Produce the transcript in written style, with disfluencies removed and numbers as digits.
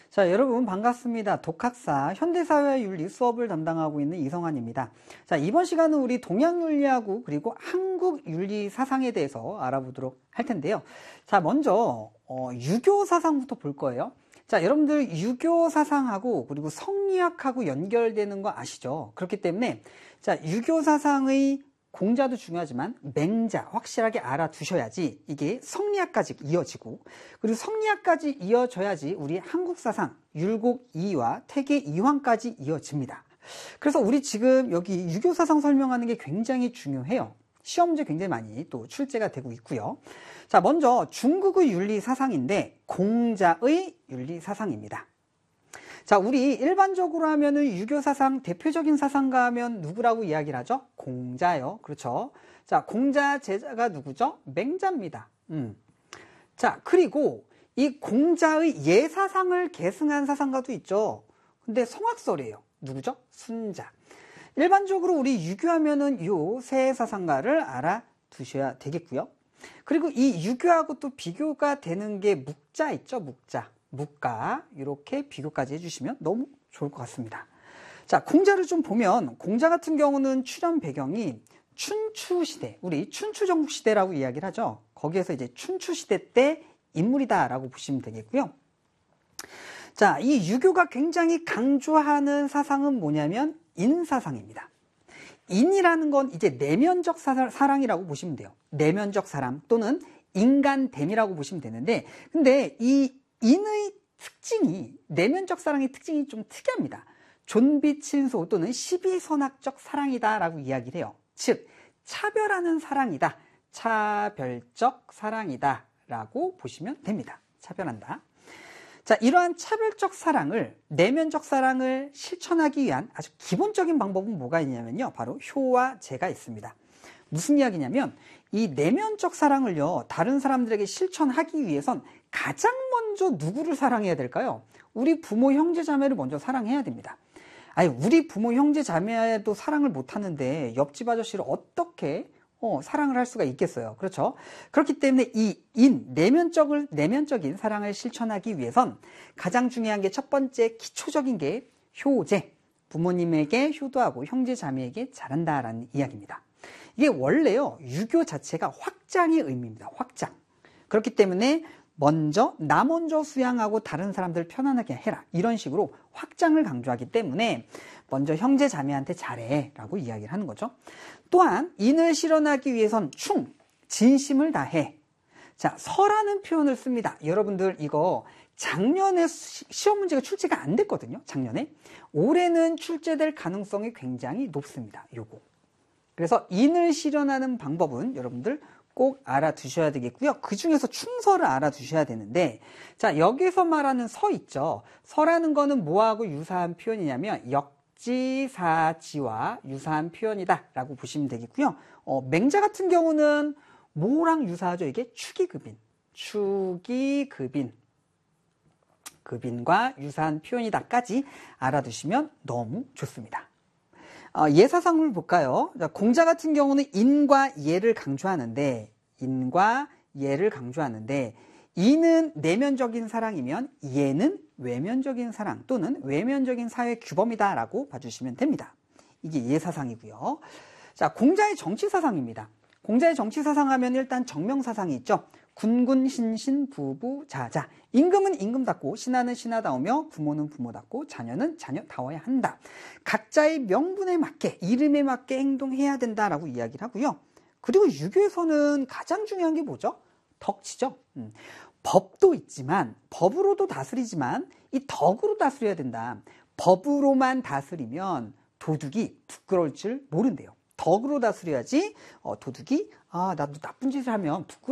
자, 여러분 반갑습니다. 독학사 현대사회윤리 수업을 담당하고 있는 이성환입니다. 자, 이번 시간은 우리 동양윤리하고 그리고 한국윤리 사상에 대해서 알아보도록 할 텐데요. 자, 먼저 유교 사상부터 볼 거예요. 자, 여러분들 유교 사상하고 그리고 성리학하고 연결되는 거 아시죠? 그렇기 때문에 자, 유교 사상의 공자도 중요하지만 맹자 확실하게 알아두셔야지 이게 성리학까지 이어지고, 그리고 성리학까지 이어져야지 우리 한국 사상 율곡이와 태계 이황까지 이어집니다. 그래서 우리 지금 여기 유교 사상 설명하는 게 굉장히 중요해요. 시험 문제 굉장히 많이 또 출제가 되고 있고요. 자, 먼저 중국의 윤리 사상인데 공자의 윤리 사상입니다. 자, 우리 일반적으로 하면은 유교 사상 대표적인 사상가 하면 누구라고 이야기를 하죠? 공자요. 그렇죠. 자, 공자 제자가 누구죠? 맹자입니다. 자, 그리고 이 공자의 예사상을 계승한 사상가도 있죠. 근데 성악설이에요. 누구죠? 순자. 일반적으로 우리 유교하면은 요 세 사상가를 알아두셔야 되겠고요. 그리고 이 유교하고 또 비교가 되는 게 묵자 있죠? 묵가 이렇게 비교까지 해주시면 너무 좋을 것 같습니다. 자, 공자를 좀 보면 공자 같은 경우는 출현 배경이 춘추시대, 우리 춘추전국시대라고 이야기를 하죠. 거기에서 이제 춘추시대 때 인물이다라고 보시면 되겠고요. 자, 이 유교가 굉장히 강조하는 사상은 뭐냐면 인사상입니다. 인이라는 건 이제 내면적 사랑이라고 보시면 돼요. 내면적 사랑 또는 인간됨이라고 보시면 되는데, 근데 이 인의 특징이, 내면적 사랑의 특징이 좀 특이합니다. 존비친소 또는 시비선악적 사랑이다라고 이야기를 해요. 즉, 차별하는 사랑이다. 차별적 사랑이다 라고 보시면 됩니다. 차별한다. 자, 이러한 차별적 사랑을, 내면적 사랑을 실천하기 위한 아주 기본적인 방법은 뭐가 있냐면요. 바로 효와 제가 있습니다. 무슨 이야기냐면 이 내면적 사랑을요, 다른 사람들에게 실천하기 위해선 가장 먼저 누구를 사랑해야 될까요? 우리 부모, 형제, 자매를 먼저 사랑해야 됩니다. 아니, 우리 부모, 형제, 자매도 사랑을 못 하는데 옆집 아저씨를 어떻게 사랑을 할 수가 있겠어요. 그렇죠? 그렇기 때문에 이 내면적인 사랑을 실천하기 위해선 가장 중요한 게 첫 번째 기초적인 게 효제. 부모님에게 효도하고 형제, 자매에게 잘한다라는 이야기입니다. 이게 원래요, 유교 자체가 확장의 의미입니다. 확장. 그렇기 때문에 나 먼저 수양하고 다른 사람들 편안하게 해라. 이런 식으로 확장을 강조하기 때문에 먼저 형제 자매한테 잘해 라고 이야기를 하는 거죠. 또한 인을 실현하기 위해선 진심을 다해. 자, 서라는 표현을 씁니다. 여러분들 이거 작년에 시험 문제가 출제가 안 됐거든요. 작년에. 올해는 출제될 가능성이 굉장히 높습니다. 요거. 그래서 인을 실현하는 방법은 여러분들 꼭 알아두셔야 되겠고요. 그 중에서 충서를 알아두셔야 되는데, 자, 여기서 말하는 서 있죠. 서라는 거는 뭐하고 유사한 표현이냐면 역지사지와 유사한 표현이다 라고 보시면 되겠고요. 맹자 같은 경우는 뭐랑 유사하죠? 이게 급인과 유사한 표현이다까지 알아두시면 너무 좋습니다. 예사상을 볼까요? 공자 같은 경우는 인과 예를 강조하는데, 인은 내면적인 사랑이면 예는 외면적인 사랑 또는 외면적인 사회 규범이다 라고 봐주시면 됩니다. 이게 예사상이고요. 자, 공자의 정치사상입니다. 공자의 정치사상 하면 일단 정명사상이 있죠. 군군, 신신, 부부, 자자. 임금은 임금답고 신하는 신하다우며 부모는 부모답고 자녀는 자녀다워야 한다. 각자의 명분에 맞게, 이름에 맞게 행동해야 된다라고 이야기를 하고요. 그리고 유교에서는 가장 중요한 게 뭐죠? 덕치죠. 법도 있지만, 법으로도 다스리지만 이 덕으로 다스려야 된다. 법으로만 다스리면 도둑이 부끄러울 줄 모른대요. 덕으로 다스려야지 도둑이 나도 나쁜 짓을 하면 부끄러워